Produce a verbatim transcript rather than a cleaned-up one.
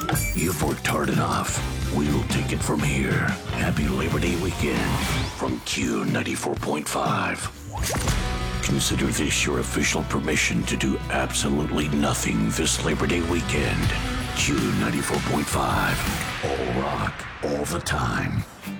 You've worked hard enough. We'll take it from here. Happy Labor Day weekend from Q ninety-four point five. Consider this your official permission to do absolutely nothing this Labor Day weekend. Q ninety-four point five. All rock, all the time.